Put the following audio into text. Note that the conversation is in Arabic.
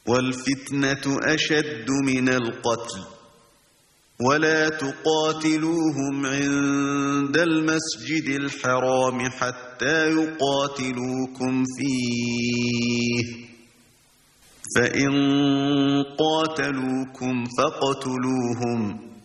وَالْفِتْنَةُ أَشَدُّ مِنَ الْقَتْلِ وَلَا تُقَاتِلُوهُمْ عِندَ الْمَسْجِدِ الْحَرَامِ حَتَّى يُقَاتِلُوكُمْ فِيهِ فَإِن قَاتَلُوكُمْ فَاقْتُلُوهُمْ